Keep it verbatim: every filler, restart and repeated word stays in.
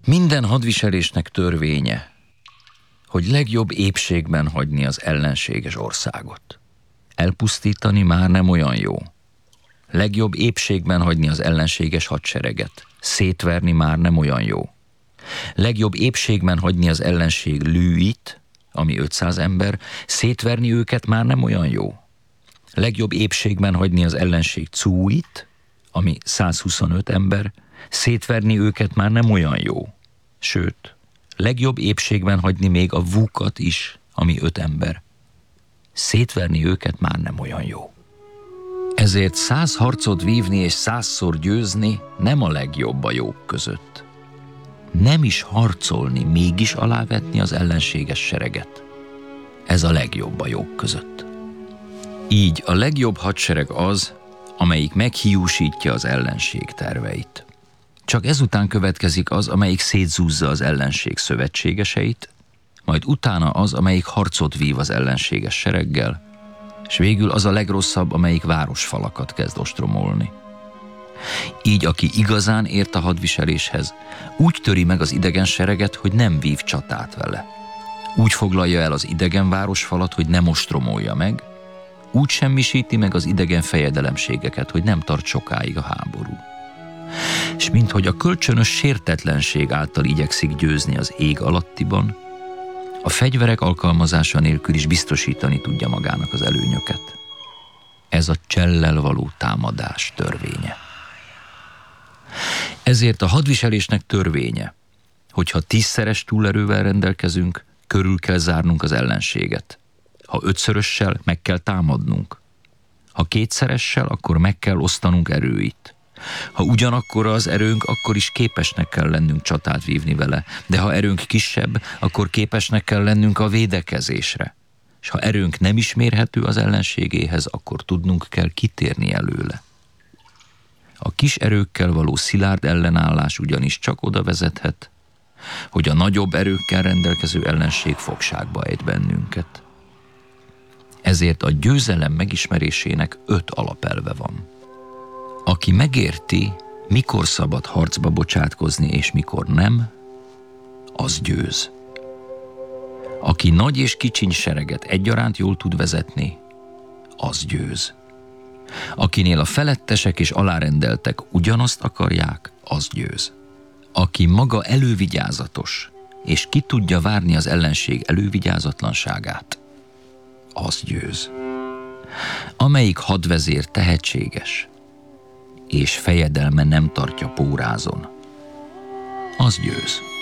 Minden hadviselésnek törvénye, hogy legjobb épségben hagyni az ellenséges országot. Elpusztítani már nem olyan jó. Legjobb épségben hagyni az ellenséges hadsereget. Szétverni már nem olyan jó. Legjobb épségben hagyni az ellenség lőit, ami ötszáz ember, szétverni őket már nem olyan jó. Legjobb épségben hagyni az ellenség cúit, ami százhuszonöt ember, szétverni őket már nem olyan jó. Sőt, legjobb épségben hagyni még a vukat is, ami öt ember. Szétverni őket már nem olyan jó. Ezért száz harcot vívni és százszor győzni nem a legjobb a jók között. Nem is harcolni, mégis alávetni az ellenséges sereget. Ez a legjobb a jók között. Így a legjobb hadsereg az, amelyik meghiúsítja az ellenség terveit. Csak ezután következik az, amelyik szétzúzza az ellenség szövetségeseit, majd utána az, amelyik harcot vív az ellenséges sereggel, és végül az a legrosszabb, amelyik városfalakat kezd ostromolni. Így aki igazán ért a hadviseléshez, úgy töri meg az idegen sereget, hogy nem vív csatát vele. Úgy foglalja el az idegen városfalat, hogy nem ostromolja meg, úgy semmisíti meg az idegen fejedelemségeket, hogy nem tart sokáig a háború. És minthogy a kölcsönös sértetlenség által igyekszik győzni az ég alattiban, a fegyverek alkalmazása nélkül is biztosítani tudja magának az előnyöket. Ez a csellel való támadás törvénye. Ezért a hadviselésnek törvénye, hogyha tízszeres túlerővel rendelkezünk, körül kell zárnunk az ellenséget. Ha ötszörössel, meg kell támadnunk. Ha kétszeressel, akkor meg kell osztanunk erőit. Ha ugyanakkora az erőnk, akkor is képesnek kell lennünk csatát vívni vele, de ha erőnk kisebb, akkor képesnek kell lennünk a védekezésre. És ha erőnk nem is mérhető az ellenségéhez, akkor tudnunk kell kitérni előle. A kis erőkkel való szilárd ellenállás ugyanis csak oda vezethet, hogy a nagyobb erőkkel rendelkező ellenség fogságba ejt bennünket. Ezért a győzelem megismerésének öt alapelve van. Aki megérti, mikor szabad harcba bocsátkozni és mikor nem, az győz. Aki nagy és kicsiny sereget egyaránt jól tud vezetni, az győz. Akinél a felettesek és alárendeltek ugyanazt akarják, az győz. Aki maga elővigyázatos, és ki tudja várni az ellenség elővigyázatlanságát, az győz. Amelyik hadvezér tehetséges, és fejedelme nem tartja pórázon, az győz.